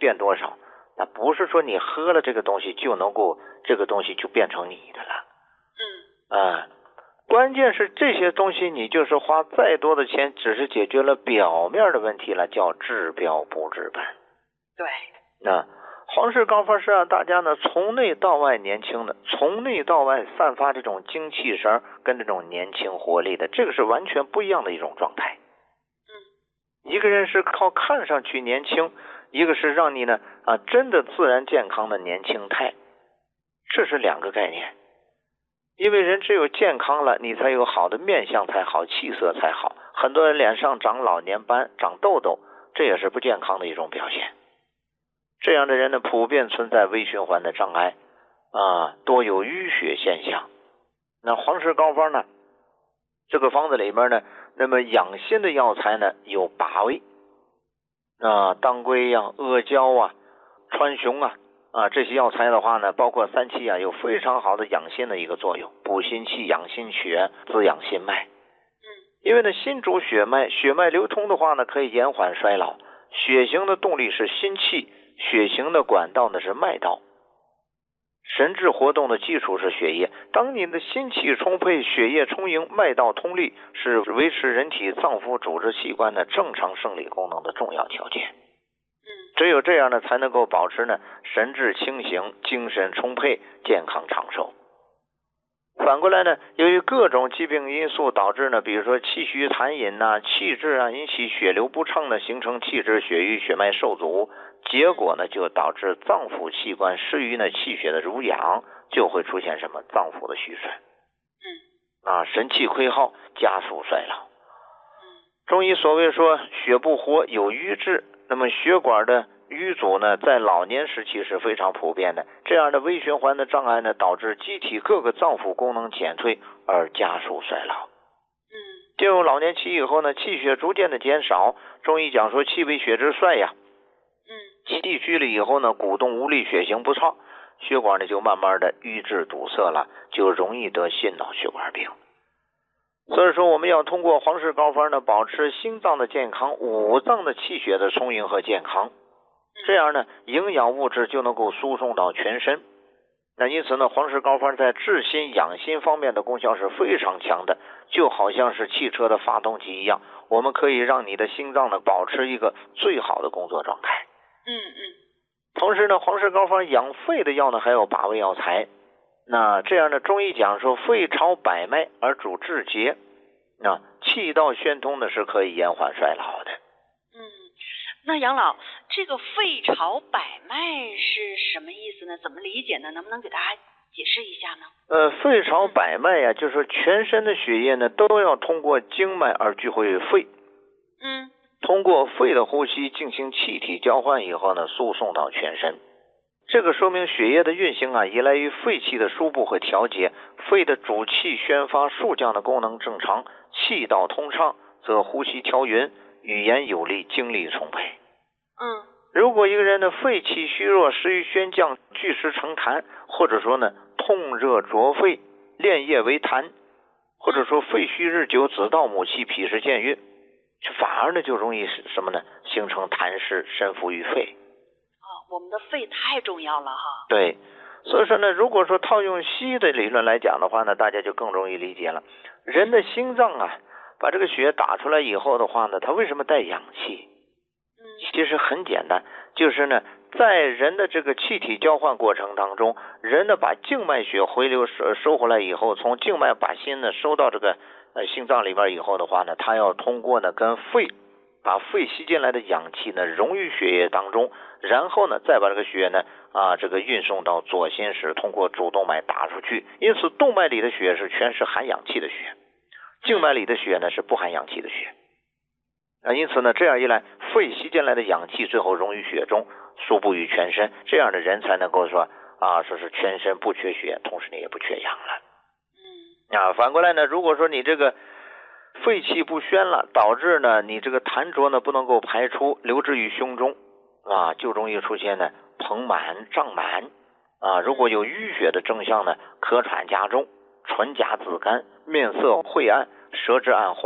变多少，那不是说你喝了这个东西就能够这个东西就变成你的了。关键是这些东西你就是花再多的钱，只是解决了表面的问题了，叫治标不治本。 对。 皇氏膏方是让大家呢从内到外年轻的，从内到外散发这种精气神跟这种年轻活力的，这个是完全不一样的一种状态。一个人是靠看上去年轻，一个是让你呢真的自然健康的年轻态，这是两个概念。因为人只有健康了，你才有好的面相才好，气色才好。很多人脸上长老年斑、长痘痘，这也是不健康的一种表现。这样的人呢，普遍存在微循环的障碍多有淤血现象。那皇氏膏方呢，这个方子里面呢，那么养心的药材呢有8味，当归阿胶川芎这些药材的话呢，包括3七有非常好的养心的一个作用，补心气、养心血、滋养心脉。因为呢，心主血脉，血脉流通的话呢，可以延缓衰老。血行的动力是心气，血行的管道呢是脉道。神志活动的基础是血液。当你的心气充沛，血液充盈，脉道通利，是维持人体脏腑组织器官的正常生理功能的重要条件。只有这样呢，才能够保持呢神志清醒、精神充沛、健康长寿。反过来呢，由于各种疾病因素导致呢，比如说气虚痰饮气滞引起血流不畅呢，形成气滞血瘀、血脉受阻，结果呢就导致脏腑器官失于呢气血的濡养，就会出现什么脏腑的虚损，神气亏耗，加速衰老。中医所谓说血不活有瘀滞，那么血管的瘀阻呢，在老年时期是非常普遍的。这样的微循环的障碍呢，导致机体各个脏腑功能减退，而加速衰老。进入老年期以后呢，气血逐渐的减少。中医讲说气为血之帅呀。气虚了以后呢，鼓动无力，血行不畅，血管呢就慢慢的瘀滞堵塞了，就容易得心脑血管病。所以说我们要通过皇氏膏方呢，保持心脏的健康，五脏的气血的充盈和健康，这样呢营养物质就能够输送到全身。那因此呢，皇氏膏方在治心养心方面的功效是非常强的，就好像是汽车的发动机一样，我们可以让你的心脏呢保持一个最好的工作状态。同时呢，皇氏膏方养肺的药呢还有8味药材。那这样呢，中医讲说肺朝百脉而主志节，气道宣通呢是可以延缓衰老的。 那杨老，这个肺朝百脉是什么意思呢？怎么理解呢？能不能给大家解释一下呢？ 肺朝百脉就是全身的血液呢都要通过经脉而聚回肺。通过肺的呼吸进行气体交换以后呢，输送到全身。这个说明血液的运行依赖于肺气的输布和调节，肺的主气宣发肃降的功能正常，气道通畅，则呼吸调匀，语言有力，精力充沛。如果一个人的肺气虚弱，食欲宣降，聚食成痰，或者说呢痛热灼肺，恋液为痰，或者说肺虚日久，子盗母气，脾湿健运，反而呢就容易什么呢？形成痰湿深伏于肺。 我们的肺太重要了哈。 对，所以说呢，如果说套用西医的理论来讲的话呢，大家就更容易理解了。人的心脏把这个血打出来以后的话呢，它为什么带氧气？其实很简单，就是呢，在人的这个气体交换过程当中，人呢把静脉血回流收回来以后，从静脉把心呢收到这个心脏里边以后的话呢，它要通过呢跟肺把肺吸进来的氧气呢溶于血液当中，然后呢再把这个血呢这个运送到左心室，通过主动脉打出去。因此动脉里的血全是含氧气的血，静脉里的血呢是不含氧气的血。因此呢，这样一来，肺吸进来的氧气最后溶于血中，输布于全身，这样的人才能够说说是全身不缺血，同时你也不缺氧了。反过来呢，如果说你这个肺气不宣了，导致呢你这个痰浊呢不能够排出，留置于胸中就容易出现呢膨满胀满如果有淤血的征象呢，咳喘加重，唇颊紫干，面色晦暗，舌质暗红，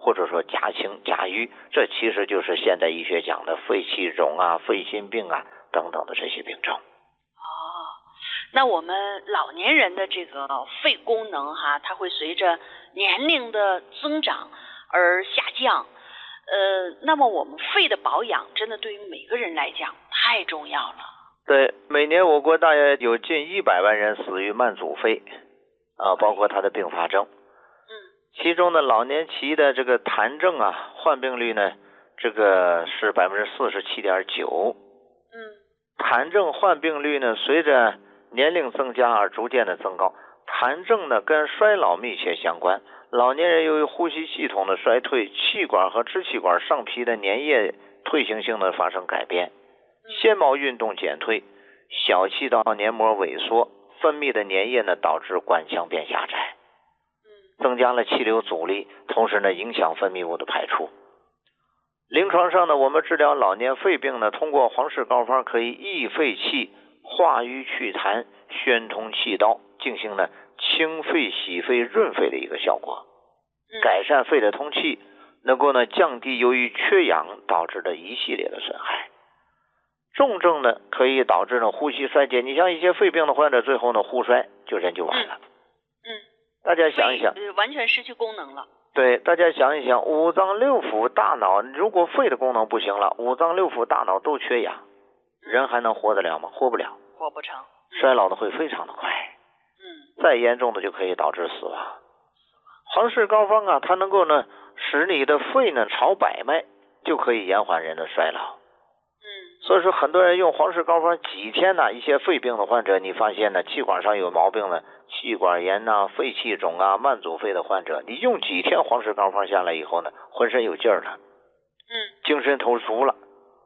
或者说假轻假瘀，这其实就是现代医学讲的肺气肿啊、肺心病啊等等的这些病症。 那我们老年人的这个肺功能它会随着年龄的增长而下降。那么我们肺的保养真的对于每个人来讲太重要了。 对，每年我国大约有近100万人死于慢阻肺包括它的并发症。其中呢，老年期的这个痰症患病率呢，这个是47.9%。痰症患病率呢，随着年龄增加而逐渐的增高。痰症呢，跟衰老密切相关。老年人由于呼吸系统的衰退，气管和支气管上皮的粘液退行性的发生改变，纤毛运动减退，小气道黏膜萎缩，分泌的粘液呢，导致管腔变狭窄，增加了气流阻力，同时呢，影响分泌物的排出。临床上呢，我们治疗老年肺病呢，通过黄氏膏方可以益肺气、化瘀祛痰、宣通气道，进行呢清肺洗肺润肺的一个效果，改善肺的通气，能够呢降低由于缺氧导致的一系列的损害。重症呢可以导致呢呼吸衰竭，你像一些肺病的患者，最后呢呼衰就人就完了。大家想一想， 完全失去功能了。 对，大家想一想，五脏六腑大脑，如果肺的功能不行了，五脏六腑大脑都缺氧，人还能活得了吗？活不了， 活不成， 衰老的会非常的快。再严重的就可以导致死亡。黄氏膏方它能够呢使你的肺呢朝百脉，就可以延缓人的衰老。所以说很多人用黄氏膏方几天一些肺病的患者，你发现呢气管上有毛病了，气管炎肺气肿慢阻肺的患者，你用几天黄氏膏方下来以后呢，浑身有劲儿了，精神头足了，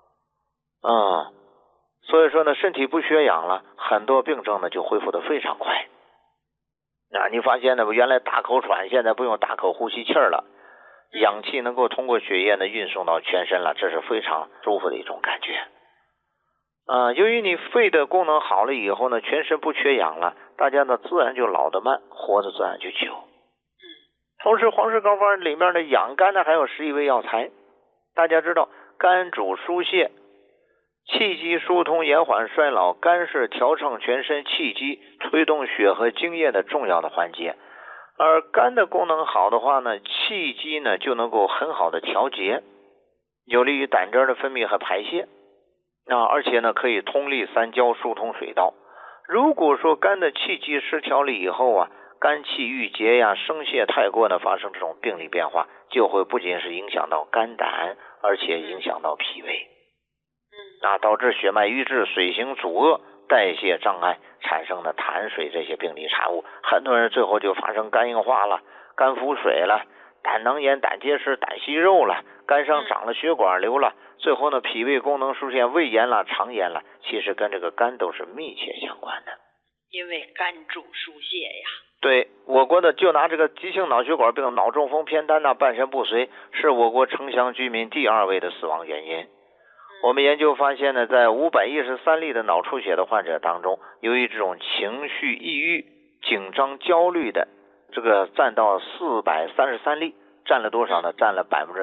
所以说呢身体不缺氧了，很多病症呢就恢复得非常快。你发现呢，原来大口喘，现在不用大口呼吸气儿了，氧气能够通过血液呢运送到全身了，这是非常舒服的一种感觉。由于你肺的功能好了以后呢，全身不缺氧了，大家呢自然就老得慢，活得自然就久。同时黄氏膏方里面的养肝呢还有11味药材。大家知道肝主疏泄，气机疏通延缓衰老，肝是调畅全身气机、推动血和精液的重要的环节。而肝的功能好的话呢，气机呢就能够很好的调节，有利于胆汁的分泌和排泄。而且呢可以通利三焦，疏通水道。如果说肝的气机失调了以后肝气郁结生泄太过呢，发生这种病理变化，就会不仅是影响到肝胆，而且影响到脾胃，导致血脉瘀滞、水行阻遏、代谢障碍，产生的痰水这些病理产物。很多人最后就发生肝硬化了、肝腹水了、胆囊炎、胆结石、胆息肉了，肝上长了血管瘤了，最后呢脾胃功能出现胃炎了、肠炎了，其实跟这个肝都是密切相关的。 因为肝主疏泄呀。 对，我国的就拿这个急性脑血管病、脑中风、偏瘫半身不遂，是我国城乡居民第2位的死亡原因。我们研究发现呢，在513例的脑出血的患者当中，由于这种情绪抑郁、紧张、焦虑的，这个占到433例，占了多少呢？占了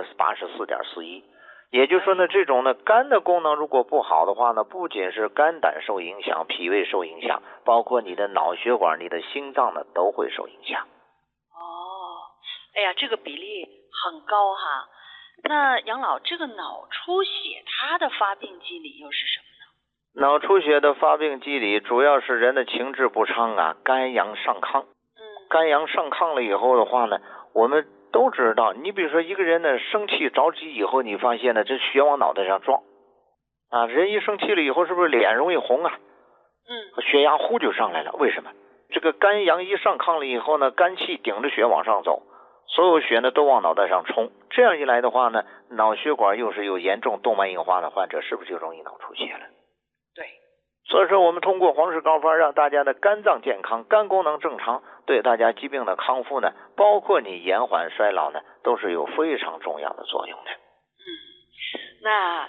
84.41%。也就是说呢，这种呢肝的功能如果不好的话呢，不仅是肝胆受影响，脾胃受影响，包括你的脑血管、你的心脏呢都会受影响。 哎呀，这个比例很高哈。那杨老，这个脑出血它的发病机理又是什么呢？ 脑出血的发病机理主要是人的情志不昌肝阳上亢。肝阳上亢了以后的话呢，我们都知道，你比如说一个人呢生气着急以后，你发现呢这血往脑袋上撞人一生气了以后是不是脸容易红血压呼就上来了。为什么？这个肝阳一上亢了以后呢，肝气顶着血往上走，所有血呢都往脑袋上冲，这样一来的话呢，脑血管又是有严重动脉硬化的患者，是不是就容易脑出血了？ 对。 所以说我们通过黄氏膏方让大家的肝脏健康，肝功能正常，对大家疾病的康复呢，包括你延缓衰老呢，都是有非常重要的作用的。 那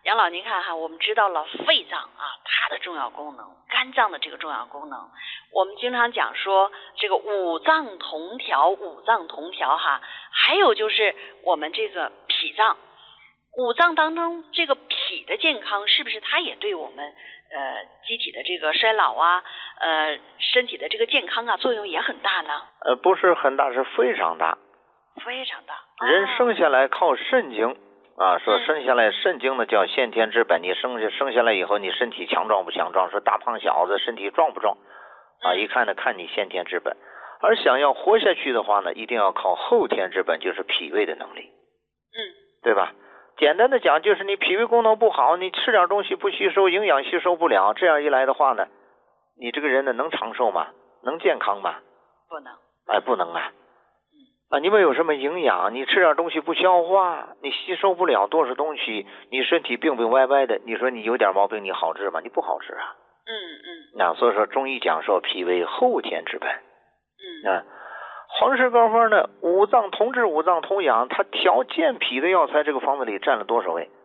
杨老您看哈，我们知道了肺脏啊，它的重要功能，肝脏的这个重要功能。我们经常讲说这个五脏同调，五脏同调哈。还有就是我们这个脾脏，五脏当中这个脾的健康，是不是它也对我们机体的这个衰老啊，身体的这个健康啊，作用也很大呢？ 不是很大，是非常大。 非常大。 人生下来靠肾精啊，说生下来肾精呢叫先天之本，你生下来以后你身体强壮不强壮，说大胖小子身体壮不壮啊，一看呢看你先天之本。而想要活下去的话呢，一定要靠后天之本，就是脾胃的能力。对吧？简单的讲就是你脾胃功能不好，你吃点东西不吸收，营养吸收不了，这样一来的话呢，你这个人呢能长寿吗？能健康吗？ 不能。 不能啊。你没有什么营养，你吃点东西不消化，你吸收不了多少东西，你身体病病歪歪的，你说你有点毛病你好治吗？你不好治啊。所以说中医讲说脾胃后天之本。黄氏膏方呢，五脏同治，五脏同养，它调健脾的药材这个方子里占了多少位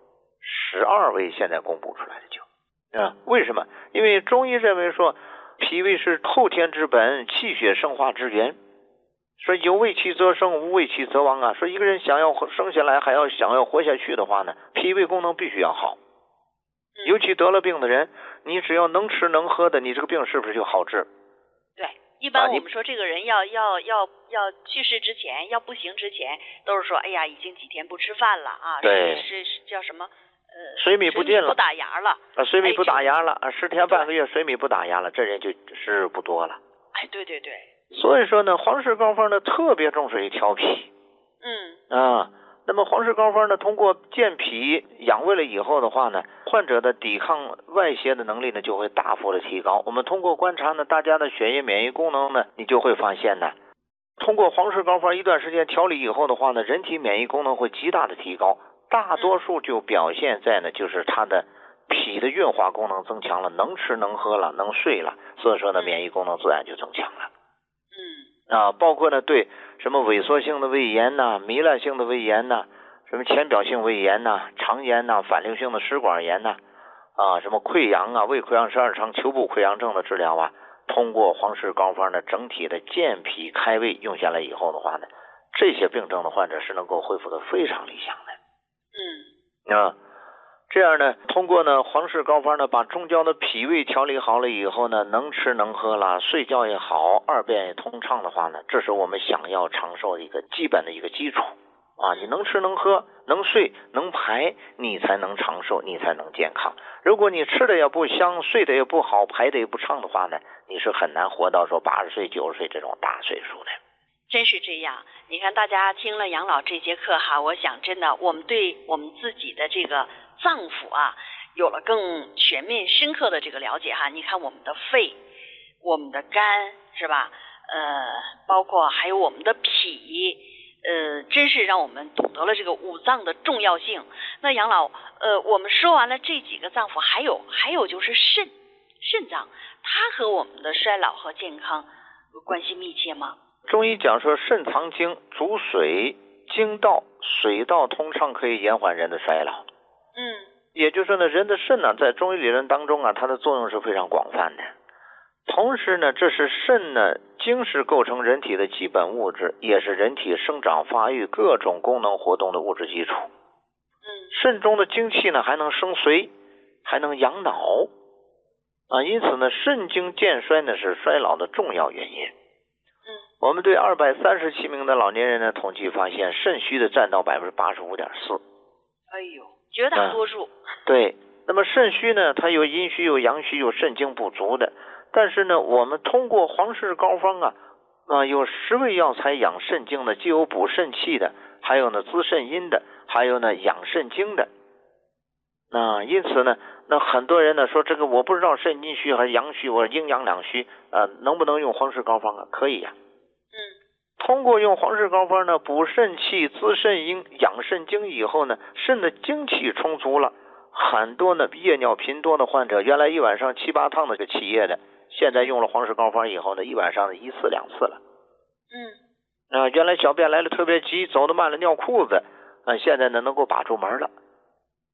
？12位，现在公布出来的就为什么？因为中医认为说脾胃是后天之本，气血生化之源，说有胃气则生，无胃气则亡啊。说一个人想要生下来，还要想要活下去的话呢，脾胃功能必须要好。尤其得了病的人，你只要能吃能喝的，你这个病是不是就好治？ 对，一般我们说这个人要去世之前，要不行之前，都是说哎呀已经几天不吃饭了啊， 对， 是叫什么水米不进了， 不打牙了水米不打牙了10天半个月水米不打牙了，这人就是不多了。 对。 所以说呢，黄氏膏方呢特别重视于调脾。那么黄氏膏方呢，通过健脾养胃了以后的话呢，患者的抵抗外邪的能力呢就会大幅的提高。我们通过观察呢，大家的血液免疫功能呢，你就会发现呢，通过黄氏膏方一段时间调理以后的话呢，人体免疫功能会极大的提高，大多数就表现在呢，就是它的脾的运化功能增强了，能吃能喝了，能睡了，所以说呢，免疫功能自然就增强了。包括呢对什么萎缩性的胃炎呐、糜烂性的胃炎呐、什么浅表性胃炎呐、肠炎呐、反流性的食管炎呐、什么溃疡啊、胃溃疡、十二肠、球部溃疡症的治疗啊，通过黄氏膏方呢整体的健脾开胃用下来以后的话呢，这些病症的患者是能够恢复的非常理想的。这样呢，通过呢黄氏膏方呢，把中焦的脾胃调理好了以后呢，能吃能喝了，睡觉也好，二便也通畅的话呢，这是我们想要长寿的一个基本的一个基础你能吃能喝能睡能排，你才能长寿，你才能健康。如果你吃的也不香，睡的也不好，排的也不畅的话呢，你是很难活到说80岁90岁这种大岁数的。 真是这样，你看大家听了杨老这节课哈，我想真的我们对我们自己的这个脏腑啊有了更全面深刻的这个了解哈。你看我们的肺，我们的肝是吧，包括还有我们的脾，真是让我们懂得了这个五脏的重要性。那杨老，我们说完了这几个脏腑，还有就是肾脏，它和我们的衰老和健康关系密切吗？ 中医讲说肾藏精，主水，精道水道通畅，可以延缓人的衰老。也就是说呢，人的肾呢，在中医理论当中它的作用是非常广泛的。同时呢，这是肾呢，精是构成人体的基本物质，也是人体生长发育各种功能活动的物质基础。肾中的精气呢，还能生髓，还能养脑因此呢，肾精渐衰呢，是衰老的重要原因。我们对237名的老年人呢统计发现，肾虚的占到85.4%。 绝大多数。 对，那么肾虚呢，它有阴虚有阳虚有肾精不足的，但是呢，我们通过黄氏膏方有10味药材养肾精的，既有补肾气的，还有呢滋肾阴的，还有呢养肾精的。因此呢，那很多人呢说这个我不知道肾阴虚还是阳虚，我阴阳两虚能不能用黄氏膏方可以呀。通过用黄氏膏方呢，补肾气、滋肾阴、养肾精以后呢，肾的精气充足了，很多呢夜尿频多的患者，原来一晚上7、8趟的起夜的，现在用了黄氏膏方以后呢，一晚上1次2次了。原来小便来的特别急，走得慢了尿裤子，现在呢能够把住门了。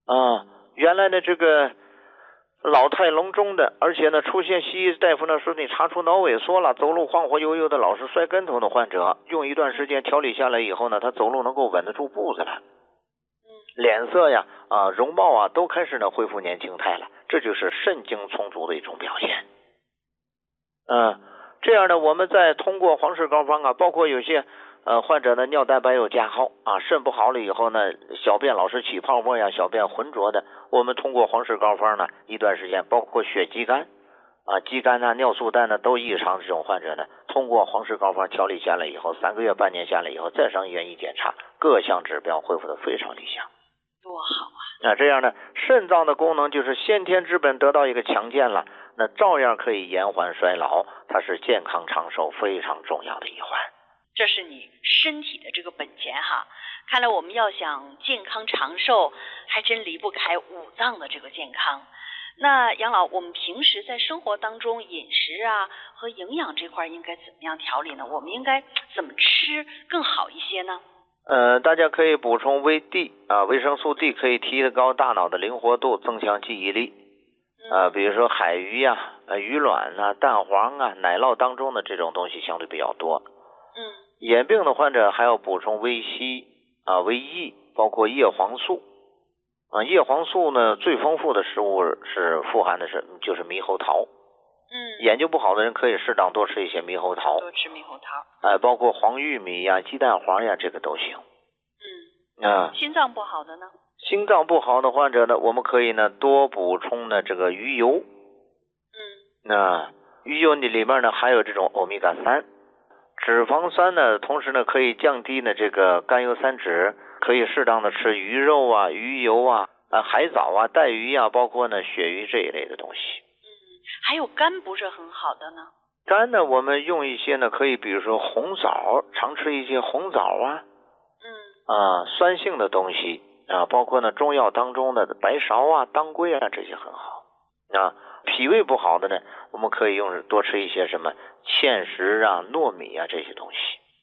啊，原来的这个老态龙钟的，而且呢出现西医大夫呢说你查出脑萎缩了，走路晃晃悠悠的，老是摔跟头的患者，用一段时间调理下来以后呢，他走路能够稳得住步子了，脸色呀容貌啊都开始呢恢复年轻态了，这就是肾精充足的一种表现。这样呢我们再通过黄氏膏方啊，包括有些患者呢尿蛋白有加号啊，肾不好了以后呢，小便老是起泡沫呀，小便浑浊的，我们通过黄氏膏方呢，一段时间，包括血肌酐肌酐啊、尿素氮呢都异常的这种患者呢，通过黄氏膏方调理下来以后，3个月、半年下来以后，再上医院一检查，各项指标恢复的非常理想。 多好啊！ 这样呢，肾脏的功能就是先天之本得到一个强健了，那照样可以延缓衰老，它是健康长寿非常重要的一环。 这是你身体的这个本钱哈，看来我们要想健康长寿，还真离不开五脏的这个健康。那杨老，我们平时在生活当中饮食啊和营养这块应该怎么样调理呢？我们应该怎么吃更好一些呢？ 大家可以补充维 D 维生素 D 可以提高大脑的灵活度，增强记忆力。比如说海鱼呀、鱼卵啊、蛋黄啊、奶酪当中的这种东西相对比较多。眼病的患者还要补充维硒维 E， 包括叶黄素。叶黄素呢最丰富的食物是富含的就是猕猴桃。眼睛不好的人可以适当多吃一些猕猴桃， 多吃猕猴桃。 包括黄玉米呀、鸡蛋黄呀，这个都行。 心脏不好的呢？ 心脏不好的患者呢，我们可以呢多补充呢这个鱼油。鱼油里面呢还有这种欧米伽3。脂肪酸呢，同时呢可以降低呢这个甘油三酯，可以适当的吃鱼肉啊、鱼油啊、海藻啊、带鱼啊，包括呢鳕鱼这一类的东西。 还有肝不是很好的呢？ 肝呢，我们用一些呢，可以比如说红枣，常吃一些红枣啊，酸性的东西包括呢中药当中的白芍啊、当归啊，这些很好脾胃不好的呢，我们可以多吃一些什么芡实啊、糯米啊这些东西。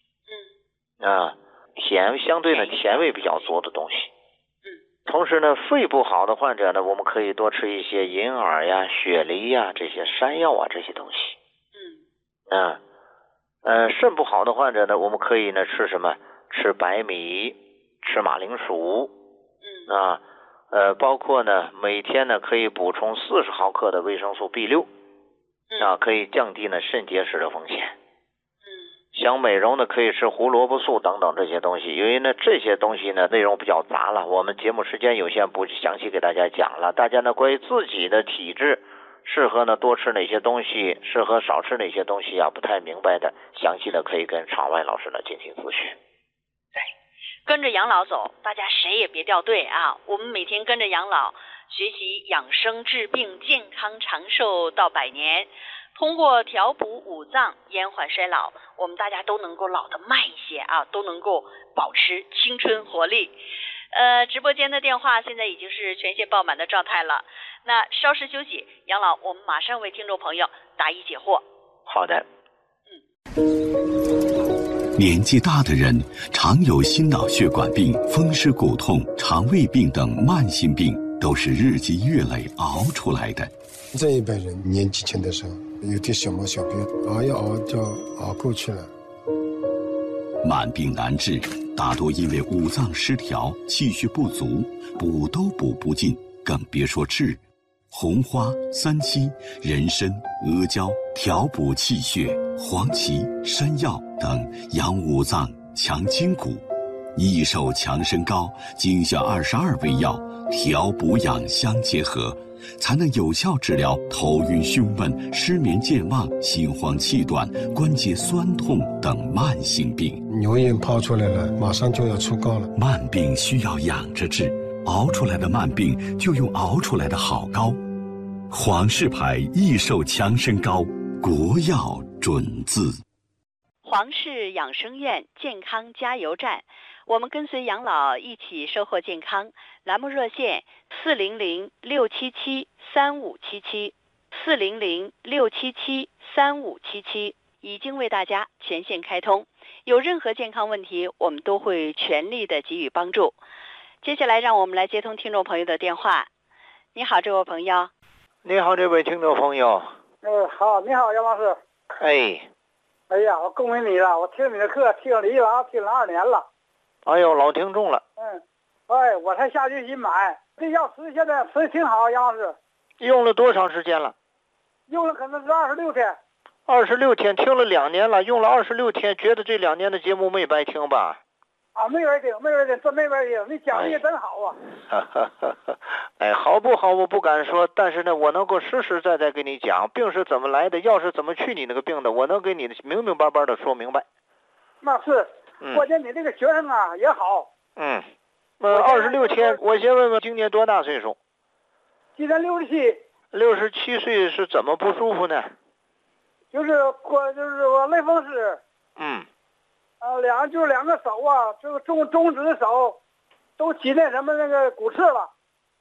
相对呢甜味比较多的东西。同时呢，肺不好的患者呢，我们可以多吃一些银耳呀、雪梨呀这些山药啊这些东西。肾不好的患者呢，我们可以呢吃什么？吃白米，吃马铃薯。包括呢每天呢可以补充40毫克的维生素 B6，可以降低呢肾结石的风险。想美容的可以吃胡萝卜素等等这些东西，因为呢这些东西呢内容比较杂了，我们节目时间有限，不详细给大家讲了。大家呢关于自己的体质适合呢多吃哪些东西，适合少吃哪些东西不太明白的，详细的可以跟场外老师呢进行咨询。 跟着杨老走，大家谁也别掉队我们每天跟着杨老学习养生治病，健康长寿到100年，通过调补五脏，延缓衰老，我们大家都能够老得慢一些都能够保持青春活力。直播间的电话现在已经是全线爆满的状态了，那稍事休息，杨老我们马上为听众朋友答疑解惑。 好的。 年纪大的人常有心脑血管病、风湿骨痛、肠胃病等慢性病，都是日积月累熬出来的。 这一辈人年纪轻的时候有点小毛小病，熬一熬就熬过去了。 慢病难治，大多因为五脏失调、气血不足，补都补不尽，更别说治。红花、三七、人参、阿胶调补气血，黄芪、山药等养五脏、强筋骨。益寿强身膏精选22味药，调补养相结合，才能有效治疗头晕胸闷、失眠健忘、心慌气短、关节酸痛等慢性病。 牛眼泡出来了，马上就要出膏了。 慢病需要养着治，熬出来的慢病就用熬出来的好膏。黄氏牌益寿强身膏，国药准字。 黄氏养生院健康加油站，我们跟随杨老一起收获健康。栏目热线400-677-3577，400-677-3577，已经为大家全线开通。有任何健康问题，我们都会全力的给予帮助。 接下来让我们来接通听众朋友的电话。你好，这位朋友。 你好，这位听众朋友。 好，你好，杨老师。哎呀，我恭喜你了，我听你的课听了2年了。 哎呦，老听众了。 我才下决心买。这药吃现在吃的挺好，杨老师。 用了多长时间了？ 用了可能是26天。 26天，听了2年了，用了26天，觉得这2年的节目没白听吧？ 没白听，真没白听。你讲的也真好啊。 好不好我不敢说，但是呢，我能够实实在在给你讲病是怎么来的，药是怎么去你那个病的，我能给你明明白白的说明白。 那是，关键你这个学生啊也好。 26天，我先问问今年多大岁数？ 今年67。 67岁是怎么不舒服呢？ 就是我类风湿。两个手啊，这个中指手都起那什么那个骨刺了。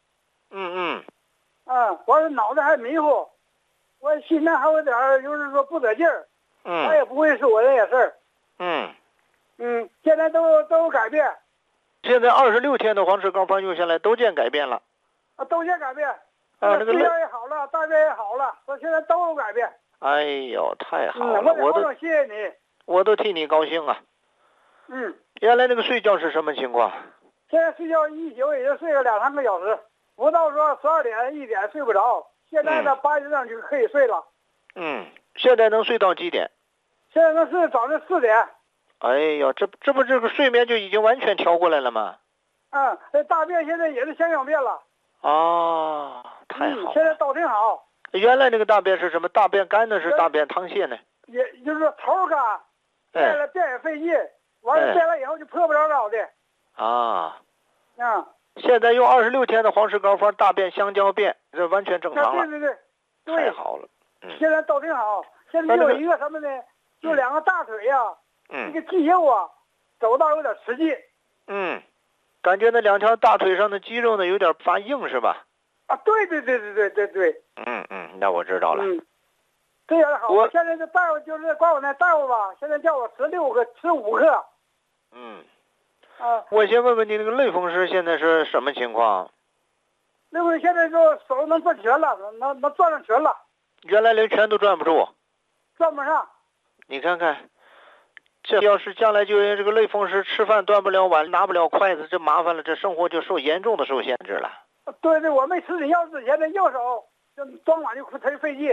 完了脑袋还迷糊，我心脏还有点就是说不得劲儿。他也不会说我这些事儿。现在都改变。 现在26天的黄氏膏方用下来都见改变了。 都见改变。那个也好了，大便也好了，我现在都有改变。 哎呦，太好了！ 我都谢谢你。 我都替你高兴啊。原来那个睡觉是什么情况？ 现在睡觉一宿也就睡个2-3个小时，不到说12点1点睡不着。现在呢8点钟就可以睡了。 现在能睡到几点？ 现在能睡早上4点。 哎呦，这不这个睡眠就已经完全调过来了吗？ 这大便现在也是相应便了。 太好了。 现在都挺好。 原来那个大便是什么？大便干呢是大便溏泻呢？ 也就是头干，便也费劲，完了便了以后就破不了的。 现在用26天的黄氏膏方，大便相交便，这完全正常了。 对。 太好了。 现在都挺好。现在有一个什么呢？就2个大腿呀，这个肌肉啊，走道有点吃劲。 感觉那2条大腿上的肌肉呢有点发硬是吧？ 对。 那我知道了。 这样好。我现在这大夫就是管我那大夫吧，现在叫我吃5克。 我先问问你那个类风湿现在是什么情况？ 类风湿现在就手能转拳了，能转上拳了。 原来连拳都转不住。 转不上。你看看，这要是将来就因为这个类风湿，吃饭端不了碗，拿不了筷子，这麻烦了，这生活就严重的受限制了。 对，我没吃你药之前，那右手就端碗就忒费劲。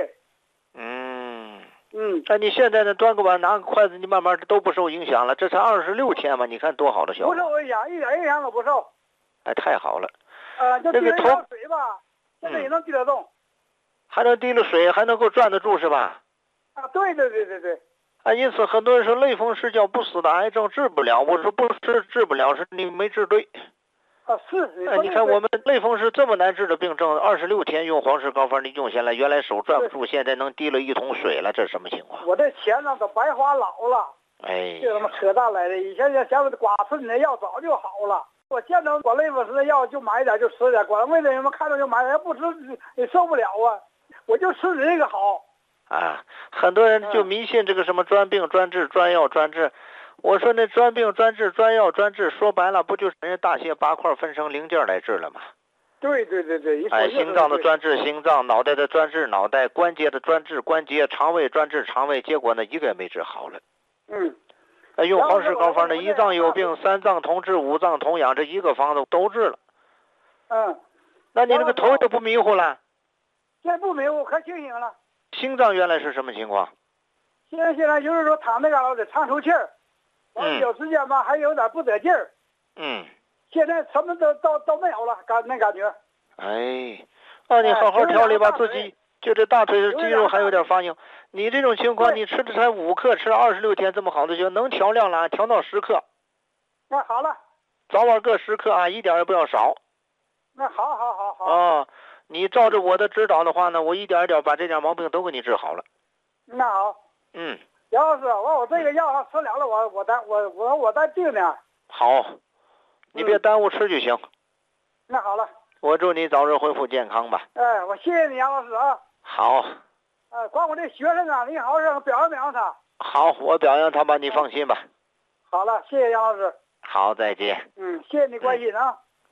那你现在呢？端个碗，拿个筷子，你慢慢都不受影响了。这才26天嘛，你看多好的效果。 不受影响，一点影响都不受。 太好了。 就滴了点水吧，现在也能滴得动。 还能滴了水，还能够转得住是吧？ 对。 因此很多人说类风湿叫不死的癌症，治不了。我说不是治不了，是你没治对。你看我们类风湿这么难治的病症，26天用黄氏膏方，你用下来，原来手转不住，现在能滴了1桶水了，这什么情况？ 我这钱呢都白花老了。这他妈扯淡来的！以前想光吃你的药早就好了。我见到管类风湿的药就买点就吃点，管为什么看到就买点，不吃你受不了啊！我就吃你这个好。 很多人就迷信这个什么专病专治、专药专治。我说那专病专治、专药专治，说白了不就是人家大卸八块分成零件来治了吗？ 对。 心脏的专治心脏，脑袋的专治脑袋，关节的专治关节，肠胃专治肠胃，结果呢一个也没治好了。用黄氏膏方的1脏有病3脏同治5脏同养，这一个方子都治了。那你那个头就不迷糊了？ 现在不迷糊，可清醒了。 心脏原来是什么情况？ 现在就是说躺那嘎达得畅出气儿。有时间吧，还有点不得劲儿。现在什么都没有了，那感觉。 你好好调理吧，自己就这大腿的肌肉还有点发硬。你这种情况，你吃的才5克，吃了26天这么好的就能调量了，调到10克。 那好了。 早晚各10克啊，一点也不要少。 那好。 你照着我的指导的话呢，我一点一点把这点毛病都给你治好了。 那好。杨老师，我这个药要吃了我再定呢。 好，你别耽误吃就行。 那好了。 我祝你早日恢复健康吧。 我谢谢你，杨老师啊。 好。 管我这学生啊，你好好表扬表扬他。 好，我表扬他吧，你放心吧。 好了，谢谢杨老师。 好，再见。 谢谢你关心啊。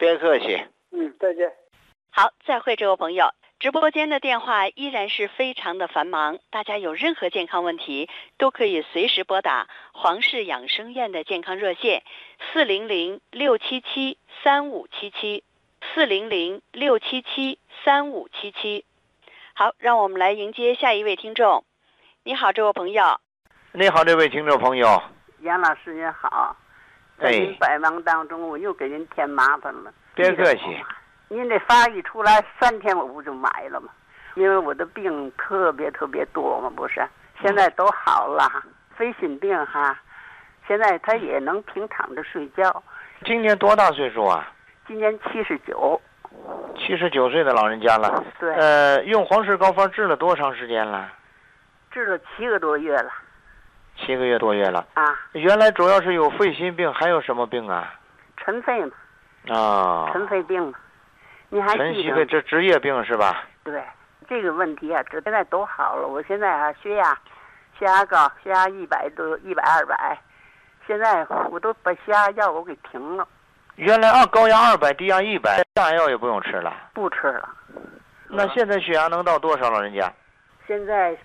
别客气。 再见。 好，再会，这位朋友。直播间的电话依然是非常的繁忙，大家有任何健康问题都可以随时拨打黄氏养生院的健康热线400-677-3577 400-677-3577。好，让我们来迎接下一位听众。你好，这位朋友。 你好，这位听众朋友。 杨老师您好，在您百忙当中，我又给您添麻烦了。 别客气。 您这发一出来3天我不就买了吗？因为我的病特别多嘛，不是？现在都好了，肺心病哈，现在他也能平躺着睡觉。 今年多大岁数啊？ 今年79。 79岁的老人家了。 对。 用黄氏高方治了多长时间了？ 治了7个多月了。 7个月多月了啊！ 原来主要是有肺心病，还有什么病啊？ 尘肺嘛。 啊。 尘肺病嘛。你还晨曦肺，这职业病是吧？ 对，这个问题啊，这现在都好了。我现在啊，血压高，血压100多，100、200，现在我都把血压药我给停了。 原来高压200，低压100，降压药也不用吃了。 不吃了。 那现在血压能到多少，老人家？ 现在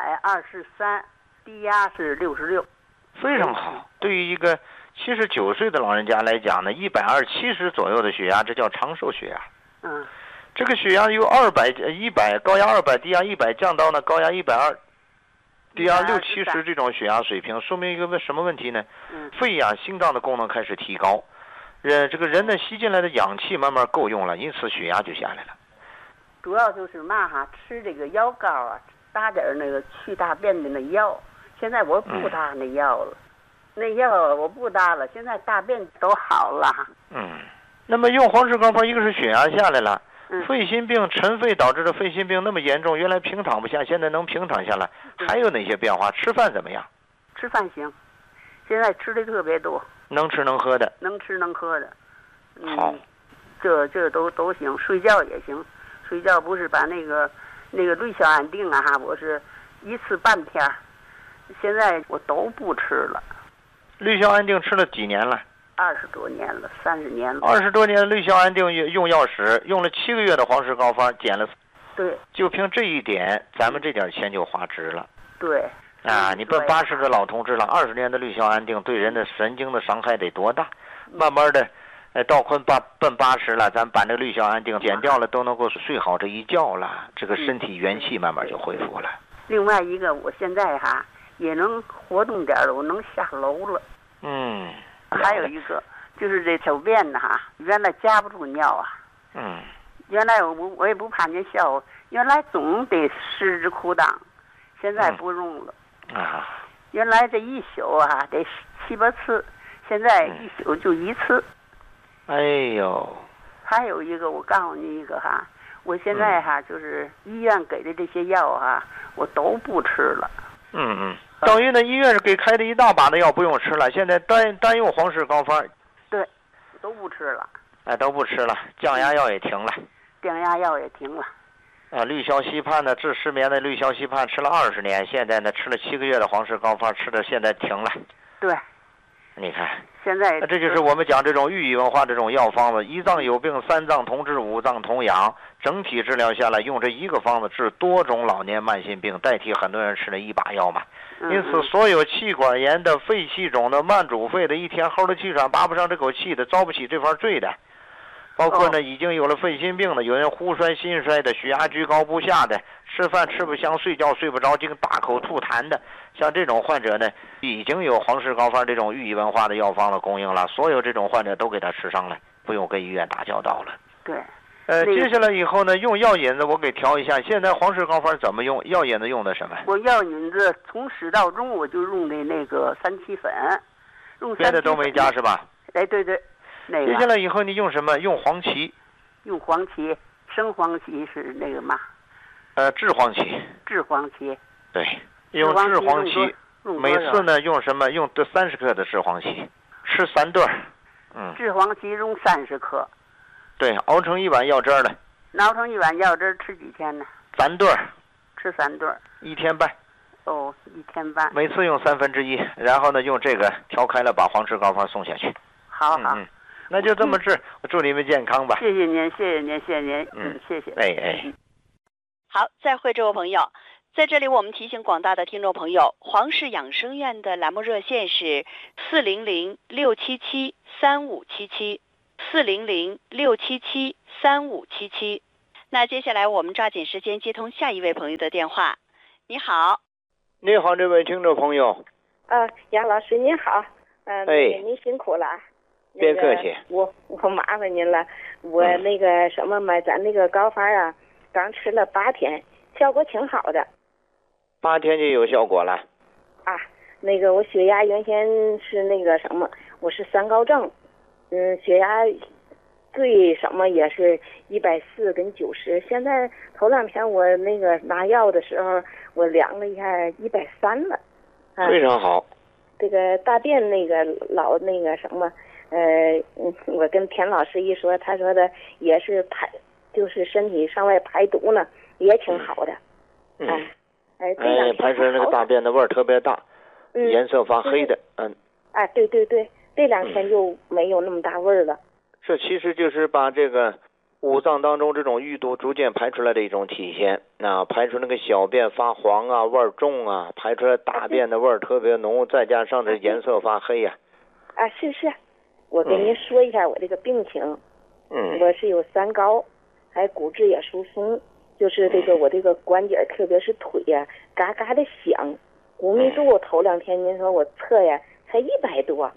123，低压是66。 非常好，对于一个79岁的老人家来讲呢，120/70左右的血压，这叫长寿血压。这个血压由200、100，高压200，低压100降到呢高压120，低压60/70这种血压水平，说明一个什么问题呢？肺呀、心脏的功能开始提高，这个人呢吸进来的氧气慢慢够用了，因此血压就下来了。 主要就是嘛哈，吃这个药膏啊，打点那个去大便的那药。现在我不打那药了，那药我不打了，现在大便都好了。 那么用黄氏高方，一个是血压下来了，肺心病、尘肺导致的肺心病那么严重，原来平躺不下，现在能平躺下来，还有哪些变化？吃饭怎么样？ 吃饭行，现在吃的特别多， 能吃能喝的。 能吃能喝的。 好， 这都行，睡觉也行，睡觉不是把那个氯硝安定啊哈，我是1次半天，现在我都不吃了。 氯硝安定吃了几年了 ？20多年了，30年了。 20多年的氯硝安定用药时，用了7个月的黄氏高方，减了。 对。 就凭这一点，咱们这点钱就花值了。 对。 你奔80的老同志了，20年的氯硝安定对人的神经的伤害得多大？慢慢的，到奔80了，咱把这氯硝安定减掉了，都能够睡好这一觉了，这个身体元气慢慢就恢复了。 另外一个，我现在哈也能活动点了，我能下楼了。还有一个就是这小便呢哈，原来夹不住尿啊。原来我也不怕您笑我，原来总得10只裤裆，现在不用了。原来这一宿啊得7、8次，现在一宿就1次。 哎呦！ 还有一个，我告诉你一个哈，我现在哈就是医院给的这些药哈，我都不吃了。 等于呢，医院是给开的一大把的药，不用吃了。现在单用黄氏高方。 对，都不吃了。 都不吃了，降压药也停了。 降压药也停了。 氯硝西泮呢，治失眠的氯硝西泮吃了20年，现在呢吃了7个月的黄氏高方，吃的现在停了。 对。 你看。 现在。 这就是我们讲这种寓意文化这种药方子，1脏有病3脏同治，5脏同养，整体治疗下来，用这一个方子治多种老年慢性病，代替很多人吃了1把药嘛。因此，所有气管炎的、肺气肿的、慢阻肺的、一天齁的气喘、拔不上这口气的、遭不起这番罪的，包括呢已经有了肺心病的，有人忽衰心衰的，血压居高不下的，吃饭吃不香，睡觉睡不着，经大口吐痰的，像这种患者呢，已经有黄氏高方这种寓意文化的药方的供应了，所有这种患者都给他吃上了，不用跟医院打交道了。 对。 接下来以后呢，用药引子我给调一下。现在黄氏高方怎么用？药引子用的什么？ 我药引子从始到终我就用的那个3七粉， 别的都没加是吧？ 对，那个。 接下来以后你用什么？用黄芪。 用黄芪，生黄芪是那个嘛？ 炙黄芪。 炙黄芪。 对，用炙黄芪。每次呢用什么？用30克的炙黄芪，吃3顿。 炙黄芪用30克。 对，熬成1碗药汁了。 熬成1碗药汁吃几天呢 ？3顿。 吃3顿。 1天半。 1天半。 每次用1/3，然后呢用这个调开了，把黄氏高方送下去。 好。 那就这么治。我祝你们健康吧。 谢谢您，谢谢您，谢谢您。谢谢。 好，再会，这位朋友。在这里，我们提醒广大的听众朋友，黄氏养生院的栏目热线是400-677-3577，400-677-3577。那接下来我们抓紧时间接通下一位朋友的电话。你好。 你好，这位听众朋友。 杨老师您好。您辛苦了。 别客气。 我麻烦您了。我那个什么买咱那个膏方啊，刚吃了8天，效果挺好的。 8天就有效果了。 那个我血压原先是那个什么，我是3高症，血压最什么也是140跟90，现在头2天我那个拿药的时候，我量了一下130了。 非常好。 这个大便那个老那个什么，我跟田老师一说，他说的也是就是身体上外排毒呢，也挺好的。 排出来那个大便的味儿特别大，颜色发黑的。 对，这2天就没有那么大味儿了。 这其实就是把这个五脏当中这种淤毒逐渐排出来的一种体现。排出那个小便发黄啊，味儿重啊，排出来大便的味儿特别浓，再加上这颜色发黑呀。 是，我跟您说一下我这个病情。我是有3高，还骨质也疏松，就是这个我这个关节，特别是腿呀，嘎嘎的响。骨密度头2天您说我测呀，才100多。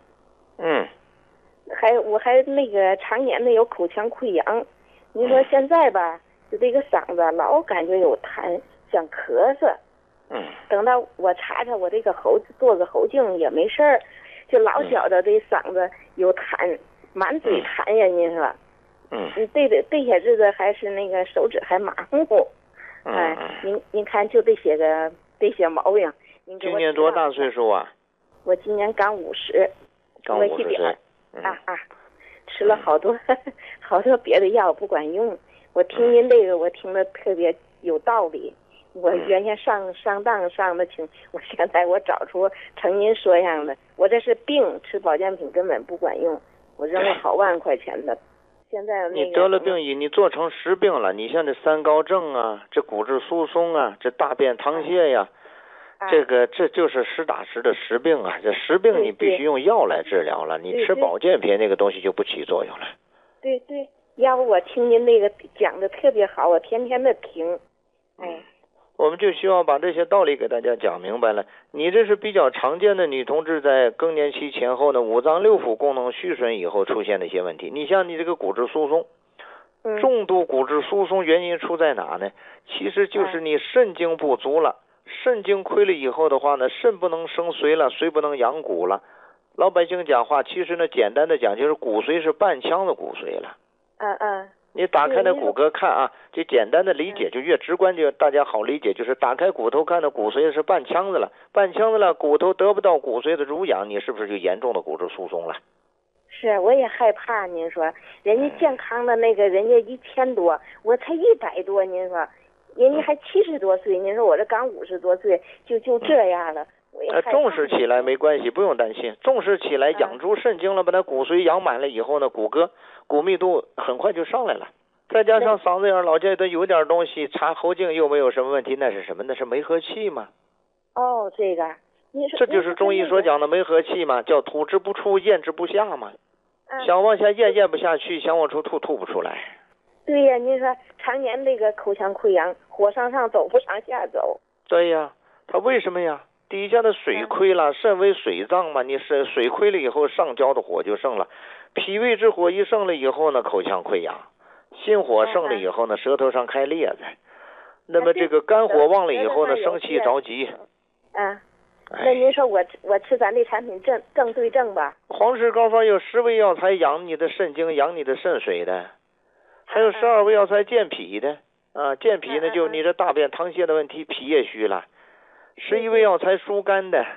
我还那个常年的有口腔溃疡。您说现在吧，就这个嗓子老感觉有痰，想咳嗽。等到我查查我这个做个喉镜也没事儿，就老觉得这嗓子有痰，满嘴痰呀。您说，这些日子还是那个手指还麻乎。您看就这些毛病。 今年多大岁数啊？ 我今年刚50。 刚50岁。 吃了好多别的药不管用。我听您这个，我听得特别有道理。我原先上当上的轻，我现在我找出成您说样的。我这是病，吃保健品根本不管用，我扔了好万块钱的。现在你得了病你做成实病了。你像这3高症啊，这骨质疏松啊，这大便溏泻呀，这就是实打实的实病啊。这实病你必须用药来治疗了，你吃保健品那个东西就不起作用了。 对，要不我听您那个讲的特别好，我天天的听。 我们就希望把这些道理给大家讲明白了。你这是比较常见的女同志在更年期前后呢，五脏六腑功能虚损以后出现的一些问题。你像你这个骨质疏松，重度骨质疏松原因出在哪呢？其实就是你肾精不足了。肾精亏了以后的话呢，肾不能生髓了，髓不能养骨了。老百姓讲话，其实呢简单的讲就是骨髓是半腔的骨髓了。你打开那骨骼看啊，就简单的理解，就越直观就大家好理解，就是打开骨头看的骨髓是半腔子了，半腔子了，骨头得不到骨髓的濡养，你是不是就严重的骨质疏松了？ 是，我也害怕。您说人家健康的那个人家1000多，我才100多，您说人家还70多岁，您说我这刚50多岁就这样了。 重视起来没关系，不用担心。重视起来，养出肾精了，把它骨髓养满了以后呢，骨密度很快就上来了。再加上嗓子眼老觉得有点东西，查喉镜又没有什么问题，那是什么？那是没和气嘛。 这个， 这就是中医所讲的没和气嘛，叫吐之不出，咽之不下嘛。想往下咽不下去，想往出吐不出来。 对呀，您说常年这个口腔溃疡，火上走不上下走。 对呀，他为什么呀？底下的水亏了，肾为水脏嘛，你是水亏了以后，上焦的火就盛了，脾胃之火一盛了以后呢，口腔溃疡，心火盛了以后呢，舌头上开裂子，那么这个肝火旺了以后呢，生气着急。 那您说我吃咱这产品正对症吧？ 黄氏膏方有10味药材养你的肾精，养你的肾水的，还有12味药材健脾的健脾呢就你这大便溏泻的问题，脾也虚了。11味药材疏肝的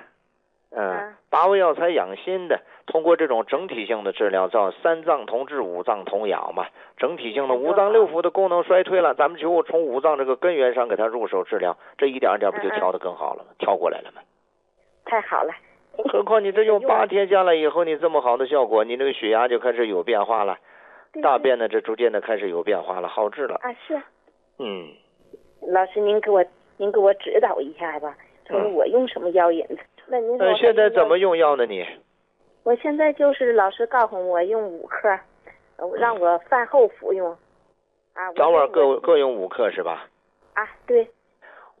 ，8味药材养心的，通过这种整体性的治疗，叫3脏同治，5脏同养嘛。整体性的五脏六腑的功能衰退了，咱们就从五脏这个根源上给它入手治疗，这一点点不就调得更好了吗？调过来了吗？ 太好了， 何况你这用8天下来以后，你这么好的效果，你那个血压就开始有变化了，大便呢这逐渐的开始有变化了，好治了。 啊，是。 老师，您给我指导一下吧，说我用什么药引子？那您现在怎么用药呢？你？ 我现在就是老师告诉我用5克，让我饭后服用。 早晚各用5克是吧？ 啊，对。